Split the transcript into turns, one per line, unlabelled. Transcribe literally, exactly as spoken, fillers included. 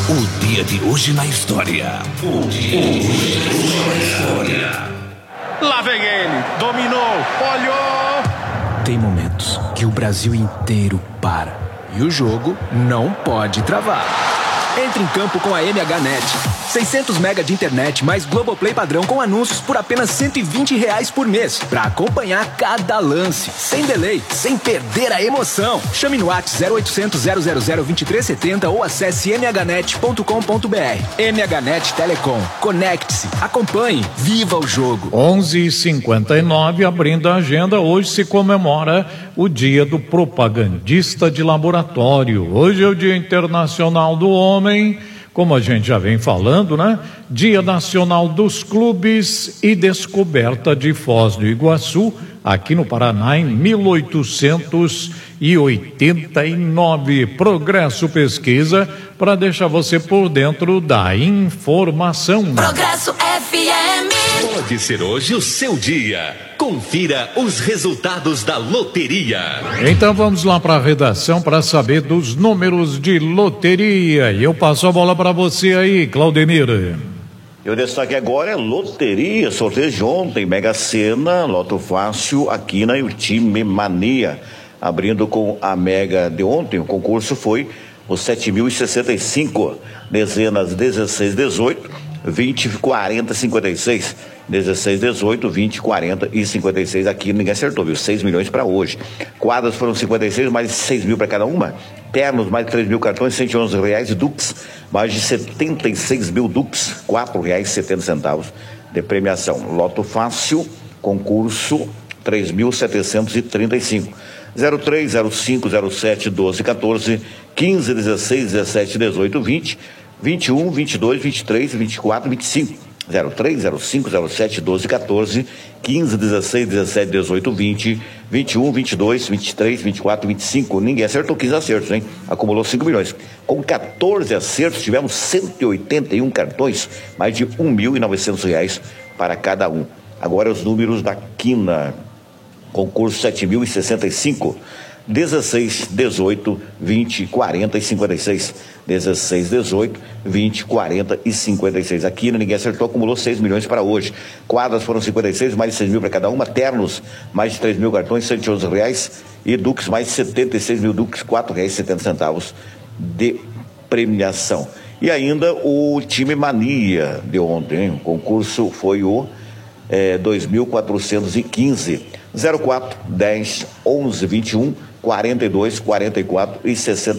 O dia de hoje na história. O dia de hoje na história.
Lá vem ele, dominou, olhou.
Tem momentos que o Brasil inteiro para e o jogo não pode travar. Entre em campo com a M H Net. seiscentos mega de internet mais Globoplay padrão com anúncios por apenas cento e vinte reais por mês. Pra acompanhar cada lance, sem delay, sem perder a emoção. Chame no WhatsApp zero oitocentos, zero zero zero, vinte e três setenta ou acesse m h net ponto com ponto b r. M H Net Telecom. Conecte-se, acompanhe, viva o jogo.
onze e cinquenta e nove, abrindo a agenda, hoje se comemora o Dia do Propagandista de Laboratório. Hoje é o Dia Internacional do Homem. Como a gente já vem falando, né? Dia Nacional dos Clubes e descoberta de Foz do Iguaçu, aqui no Paraná, em mil oitocentos e oitenta e nove. Progresso Pesquisa, para deixar você por dentro da informação.
Progresso F M.
Pode ser hoje o seu dia. Confira os resultados da loteria.
Então vamos lá para a redação para saber dos números de loteria. E eu passo a bola para você aí, Claudemir.
E o destaque agora é loteria, sorteio de ontem, Mega Sena, Loto Fácil, Aquina e o Time Mania. Abrindo com a Mega de ontem, o concurso foi o sete mil e sessenta e cinco, dezenas dezesseis, dezoito, vinte, quarenta, cinquenta e seis, dezesseis, dezoito, vinte, quarenta e cinquenta e seis. Aqui ninguém acertou, viu? seis milhões para hoje. Quadras foram cinquenta e seis, mais seis mil para cada uma. Ternos, mais de três mil cartões, cento e onze reais. Dux, mais de setenta e seis mil Dux, quatro reais e setenta centavos de premiação. Loto Fácil, concurso três mil setecentos e trinta e cinco. zero três, zero cinco, zero sete, doze, quatorze, quinze, dezesseis, dezessete, dezoito, vinte, vinte e um, vinte e dois, vinte e três, vinte e quatro, vinte e cinco. zero três, zero cinco, zero sete, doze, quatorze, quinze, dezesseis, dezessete, dezoito, vinte, vinte e um, vinte e dois, vinte e três, vinte e quatro, vinte e cinco. Ninguém acertou quinze acertos, hein? Acumulou cinco milhões. Com quatorze acertos, tivemos cento e oitenta e um cartões, mais de um mil e novecentos reais para cada um. Agora os números da Quina. Concurso sete mil e sessenta e cinco, dezesseis, dezoito, vinte, quarenta e cinquenta e seis. dezesseis, dezoito, vinte, quarenta e cinquenta e seis. Aqui ninguém acertou, acumulou seis milhões para hoje. Quadras foram cinquenta e seis, mais de seis mil para cada uma. Ternos, mais de três mil cartões, cento e onze reais. E Dux, mais de setenta e seis mil Dux, quatro reais e setenta centavos de premiação. E ainda o Time Mania de ontem, hein? O concurso foi o é, dois mil quatrocentos e quinze. zero quatro, dez, onze, vinte e um, quarenta e dois, quarenta e quatro e sessenta